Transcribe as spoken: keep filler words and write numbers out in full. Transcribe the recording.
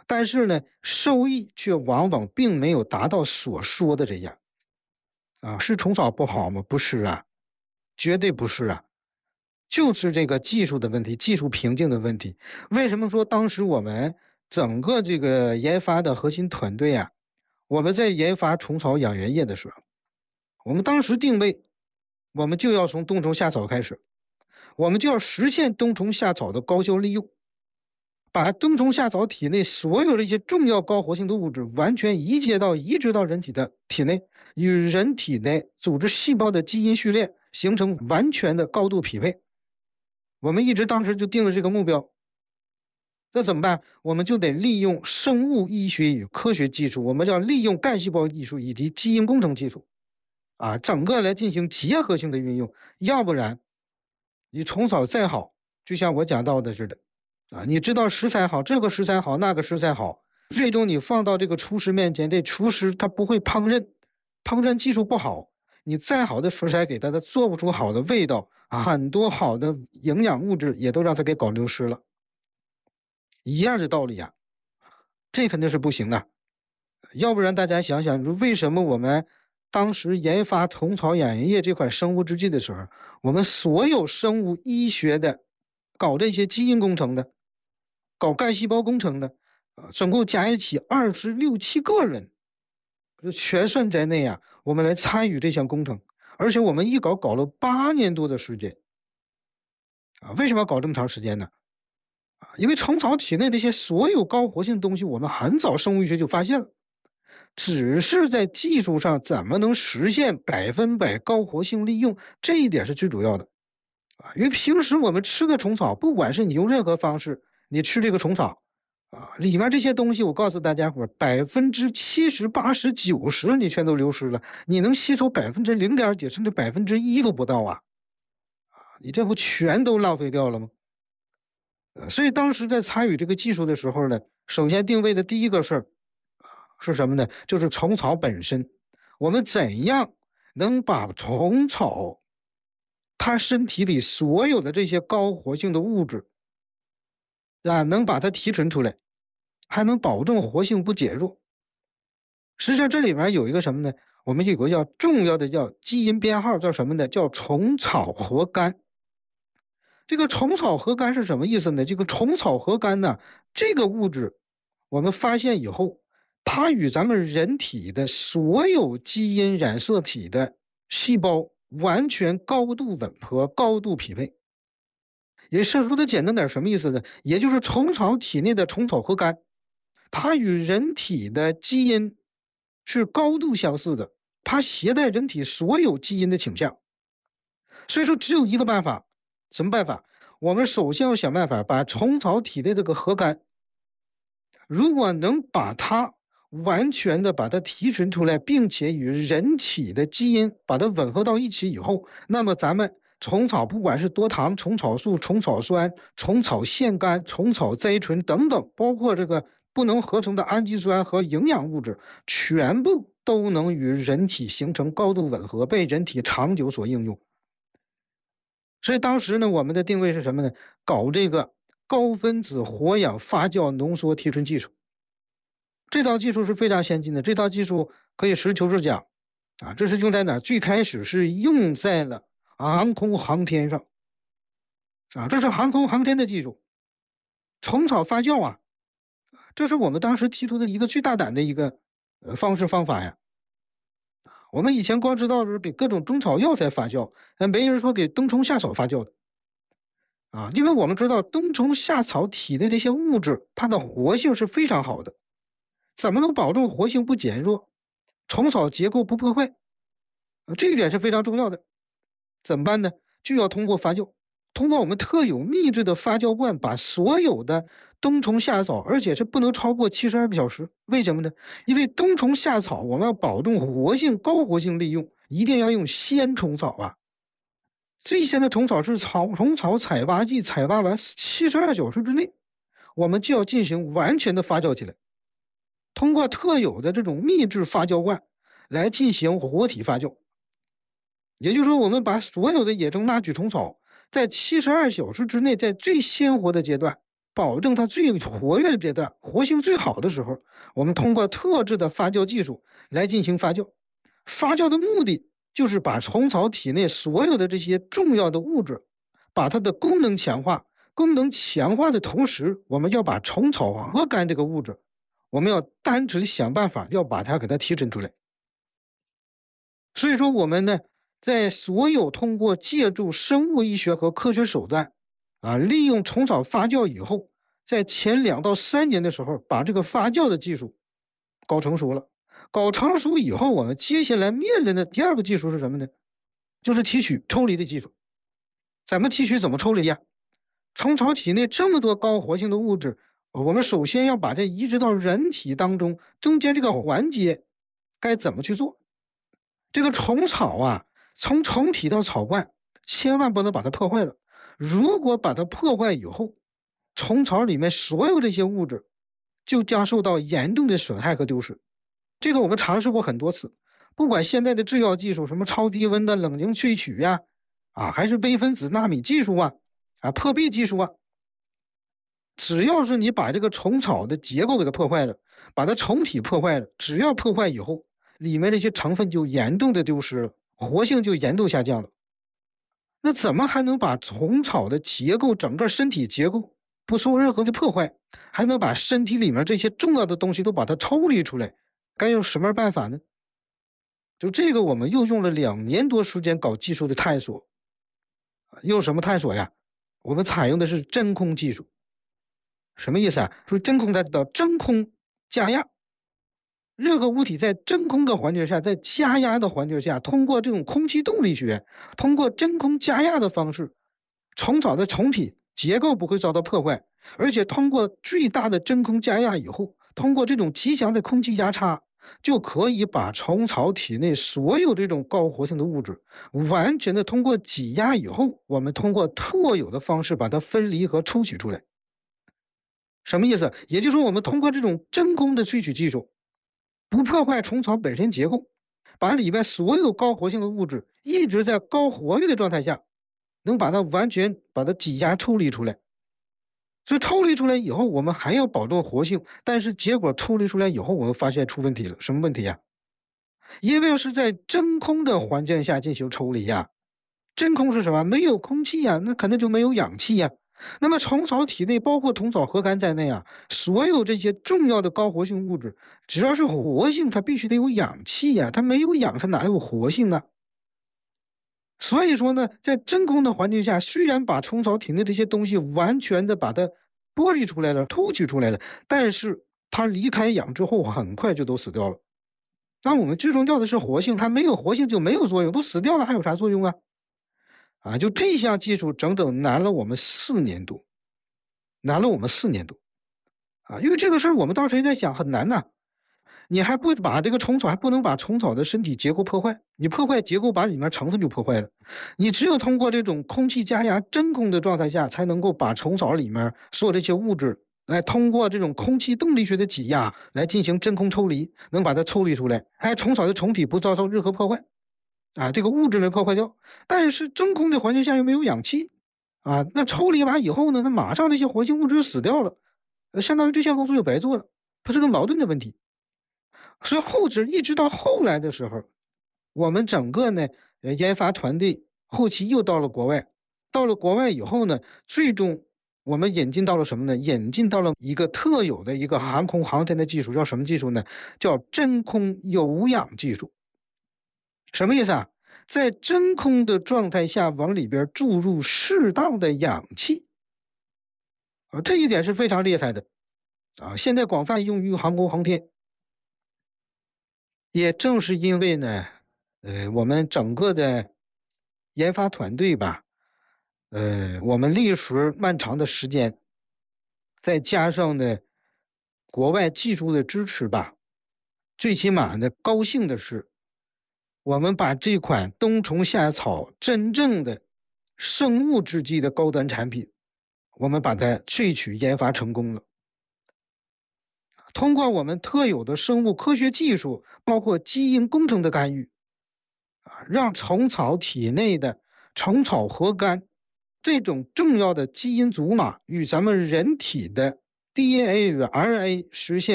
但是呢，收益却往往并没有达到所说的这样。啊，是虫草不好吗？不是啊，绝对不是啊，就是这个技术的问题，技术瓶颈的问题。为什么说当时我们整个这个研发的核心团队啊，我们在研发虫草养源液的时候，我们当时定位，我们就要从冬虫夏草开始，我们就要实现冬虫夏草的高效利用，把冬虫夏草体内所有的一些重要高活性的物质完全移接到移植到人体的体内，与人体内组织细胞的基因序列形成完全的高度匹配。我们一直当时就定了这个目标。这怎么办？我们就得利用生物医学与科学技术，我们要利用干细胞艺术以及基因工程技术，啊，整个来进行结合性的运用。要不然，你虫草再好，就像我讲到的似的，啊，你知道食材好，这个食材好，那个食材好，最终你放到这个厨师面前，这厨师他不会烹饪，烹饪技术不好，你再好的食材给他，他做不出好的味道，很多好的营养物质也都让他给搞流失了。一样的道理啊，这肯定是不行的。要不然大家想想，为什么我们当时研发虫草养源液这款生物制剂的时候，我们所有生物医学的、搞这些基因工程的、搞干细胞工程的，总共加一起二十六七个人，就全算在内啊，我们来参与这项工程，而且我们一搞搞了八年多的时间。啊，为什么要搞这么长时间呢？因为虫草体内这些所有高活性东西，我们很早生物医学就发现了，只是在技术上怎么能实现百分百高活性利用，这一点是最主要的。啊，因为平时我们吃的虫草，不管是你用任何方式，你吃这个虫草，啊，里面这些东西，我告诉大家伙，百分之七十、八十、九十你全都流失了，你能吸收百分之零点几，甚至百分之一都不到啊！啊，你这不全都浪费掉了吗？所以当时在参与这个技术的时候呢，首先定位的第一个事儿是什么呢？就是虫草本身，我们怎样能把虫草它身体里所有的这些高活性的物质啊，能把它提纯出来，还能保证活性不减弱。实际上这里面有一个什么呢？我们有个叫重要的叫基因编号，叫什么呢？叫虫草核苷。这个虫草核苷是什么意思呢？这个虫草核苷呢，这个物质我们发现以后，它与咱们人体的所有基因染色体的细胞完全高度吻合、高度匹配。也是说的简单点，什么意思呢？也就是虫草体内的虫草核苷，它与人体的基因是高度相似的，它携带人体所有基因的倾向。所以说，只有一个办法。什么办法？我们首先要想办法把虫草体内这个核苷，如果能把它完全的把它提纯出来，并且与人体的基因把它吻合到一起以后，那么咱们虫草不管是多糖、虫草素、虫草酸、虫草腺苷、虫草甾醇等等，包括这个不能合成的氨基酸和营养物质，全部都能与人体形成高度吻合，被人体长久所应用。所以当时呢，我们的定位是什么呢？搞这个高分子活氧发酵浓缩提纯技术。这套技术是非常先进的，这套技术可以实事求是讲，啊，这是用在哪？最开始是用在了航空航天上，啊，这是航空航天的技术。虫草发酵啊，这是我们当时提出的一个最大胆的一个呃方式方法呀。我们以前光知道是给各种中草药才发酵，但没人说给冬虫夏草发酵的啊，因为我们知道冬虫夏草体内这些物质，它的活性是非常好的，怎么能保证活性不减弱，虫草结构不破坏？啊，这一点是非常重要的。怎么办呢？就要通过发酵，通过我们特有秘制的发酵罐，把所有的冬虫夏草，而且是不能超过七十二个小时。为什么呢？因为冬虫夏草我们要保证活性、高活性利用，一定要用鲜虫草啊。最鲜的虫草是草虫草采挖剂，采挖完七十二小时之内，我们就要进行完全的发酵起来。通过特有的这种秘制发酵罐来进行活体发酵。也就是说，我们把所有的野生纳曲虫草在七十二小时之内，在最鲜活的阶段保证它最活跃的阶段、活性最好的时候，我们通过特制的发酵技术来进行发酵。发酵的目的就是把虫草体内所有的这些重要的物质，把它的功能强化。功能强化的同时，我们要把虫草核苷这个物质，我们要单纯想办法要把它给它提升出来。所以说我们呢，在所有通过借助生物医学和科学手段啊，利用虫草发酵以后，在前两到三年的时候，把这个发酵的技术搞成熟了。搞成熟以后，我们接下来面临的第二个技术是什么呢？就是提取抽离的技术。怎么提取，怎么抽离呀？虫草体内这么多高活性的物质，我们首先要把它移植到人体当中，中间这个环节该怎么去做？这个虫草啊，从虫体到草冠，千万不能把它破坏了。如果把它破坏以后，虫草里面所有这些物质就将受到严重的损害和丢失。这个我们尝试过很多次，不管现在的制药技术，什么超低温的冷凝萃取呀、啊，啊，还是微分子纳米技术啊，啊，破壁技术啊，只要是你把这个虫草的结构给它破坏了，把它虫体破坏了，只要破坏以后，里面这些成分就严重的丢失了，活性就严重下降了。那怎么还能把虫草的结构，整个身体结构不受任何的破坏，还能把身体里面这些重要的东西都把它抽离出来？该用什么办法呢？就这个我们又用了两年多时间搞技术的探索。用什么探索呀？我们采用的是真空技术。什么意思啊？就是真空，大家知道真空加压，任何物体在真空的环境下，在加压的环境下，通过这种空气动力学，通过真空加压的方式，虫草的虫体结构不会遭到破坏，而且通过最大的真空加压以后，通过这种极强的空气压差，就可以把虫草体内所有这种高活性的物质，完全的通过挤压以后，我们通过特有的方式把它分离和抽取出来。什么意思？也就是说，我们通过这种真空的萃取技术，不破坏虫草本身结构，把里边所有高活性的物质一直在高活跃的状态下，能把它完全把它挤压抽离出来。所以抽离出来以后，我们还要保证活性，但是结果抽离出来以后，我们发现出问题了。什么问题呀？因为是在真空的环境下进行抽离呀。真空是什么？没有空气呀，那肯定就没有氧气呀。那么虫草体内，包括虫草核苷在内啊，所有这些重要的高活性物质，只要是活性，它必须得有氧气呀，它没有氧，它哪有活性呢？所以说呢，在真空的环境下，虽然把虫草体内这些东西完全的把它剥离出来了、抽取出来了，但是它离开氧之后，很快就都死掉了。那我们最重要的是活性，它没有活性就没有作用，都死掉了还有啥作用啊？啊，就这项技术整整难了我们四年多，难了我们四年多，啊，因为这个事儿我们当时也在想，很难呐。你还不把这个虫草，还不能把虫草的身体结构破坏，你破坏结构，把里面成分就破坏了。你只有通过这种空气加压真空的状态下，才能够把虫草里面所有这些物质，来通过这种空气动力学的挤压来进行真空抽离，能把它抽离出来，还虫草的虫体不遭受任何破坏。啊，这个物质没破坏掉，但是真空的环境下又没有氧气，啊，那抽离完以后呢，那马上这些活性物质就死掉了，相当于这项工作就白做了，它是个矛盾的问题。所以后置一直到后来的时候，我们整个呢呃研发团队后期又到了国外，到了国外以后呢，最终我们引进到了什么呢？引进到了一个特有的一个航空航天的技术，叫什么技术呢？叫真空有氧技术。什么意思啊？在真空的状态下往里边注入适当的氧气，啊，这一点是非常厉害的，啊，现在广泛用于航空航天。也正是因为呢，呃，我们整个的研发团队吧，呃，我们历时漫长的时间，再加上呢国外技术的支持吧，最起码呢高兴的是，我们把这款冬虫夏草真正的生物制剂的高端产品，我们把它萃取研发成功了。通过我们特有的生物科学技术，包括基因工程的干预，啊，让虫草体内的虫草核苷这种重要的基因组码与咱们人体的 D N A 与 R N A 实现